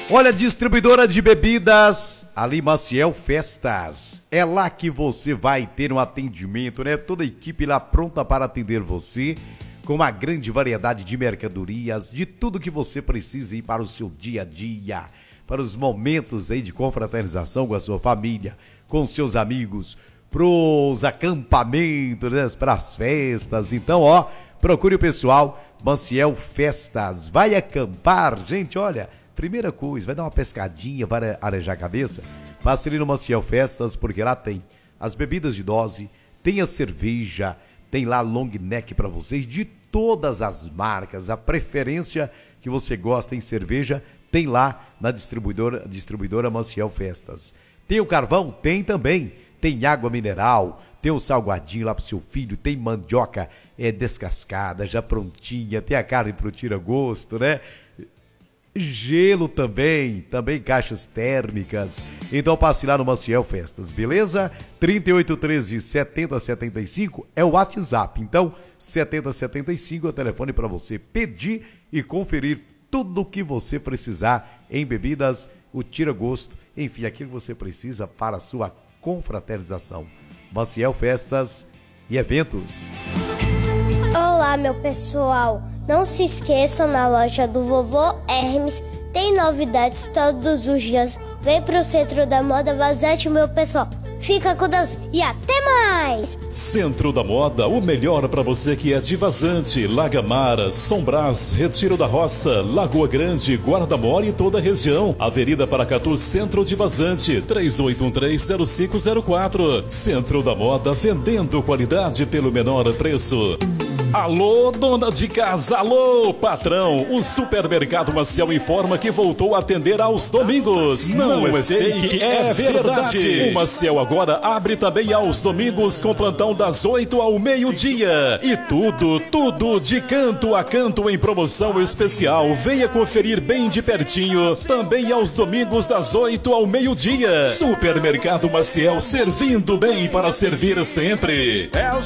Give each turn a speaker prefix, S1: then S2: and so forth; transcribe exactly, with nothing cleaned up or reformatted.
S1: Olha, distribuidora de bebidas, ali Maciel Festas. É lá que você vai ter um atendimento, né? Toda a equipe lá pronta para atender você, com uma grande variedade de mercadorias, de tudo que você precisa ir para o seu dia a dia, para os momentos aí de confraternização com a sua família, com seus amigos, pros acampamentos, né? Para as festas. Então, ó, procure o pessoal, Maciel Festas. Vai acampar, gente, olha... Primeira coisa, vai dar uma pescadinha, vai arejar a cabeça, passe ali no Maciel Festas, porque lá tem as bebidas de dose, tem a cerveja, tem lá long neck para vocês, de todas as marcas, a preferência que você gosta em cerveja, tem lá na distribuidora, distribuidora Maciel Festas. Tem o carvão? Tem também. Tem água mineral, tem o salgadinho lá pro seu filho, tem mandioca é, descascada, já prontinha, tem a carne pro tira-gosto, né? Gelo também, também caixas térmicas. Então passe lá no Maciel Festas, beleza? trinta e oito, treze, setenta, setenta e cinco é o WhatsApp. Então, setenta setenta e cinco é o telefone para você pedir e conferir tudo o que você precisar em bebidas, o tira-gosto, enfim, aquilo que você precisa para a sua confraternização. Maciel Festas e Eventos.
S2: Olá, meu pessoal! Não se esqueçam, na loja do Vovô Hermes tem novidades todos os dias. Vem pro Centro da Moda Vazante, meu pessoal. Fica com Deus e até mais!
S3: Centro da Moda, o melhor para você que é de Vazante, Lagamara, São Brás, Retiro da Roça, Lagoa Grande, Guarda Mole e toda a região. Avenida Paracatu, Centro de Vazante, três oito um três, zero cinco zero quatro. Centro da Moda, vendendo qualidade pelo menor preço. Alô, dona de casa, alô, patrão, o Supermercado Maciel informa que voltou a atender aos domingos. Não, Não é fake, é verdade. O Maciel agora abre também aos domingos com plantão das oito ao meio-dia. E tudo, tudo de canto a canto em promoção especial. Venha conferir bem de pertinho, também aos domingos das oito ao meio-dia. Supermercado Maciel, servindo bem para servir sempre.